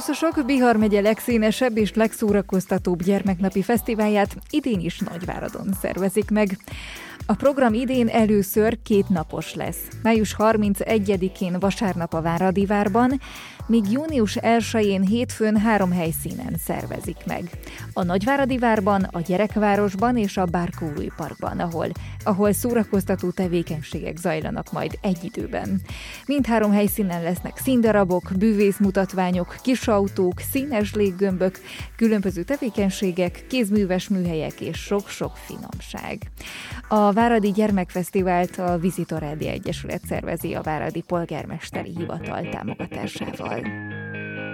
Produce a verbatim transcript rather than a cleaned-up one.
Basszusok Bihar megye legszínesebb és legszórakoztatóbb gyermeknapi fesztiválját idén is Nagyváradon szervezik meg. A program idén először két napos lesz. május harmincegyedikén vasárnap a Váradi Várban, míg június elsején hétfőn három helyszínen szervezik meg. A Nagyváradi Várban, a Gyerekvárosban és a Bárkóúj Parkban, ahol, ahol szórakoztató tevékenységek zajlanak majd egy időben. Mindhárom helyszínen lesznek színdarabok, bűvészmutatványok, kisautók, színes léggömbök, különböző tevékenységek, kézműves műhelyek és sok-sok finomság. A Váradi Gyermekfesztivált a Visitor Edi Egyesület szervezi a Váradi Polgármesteri Hivatal támogatásával.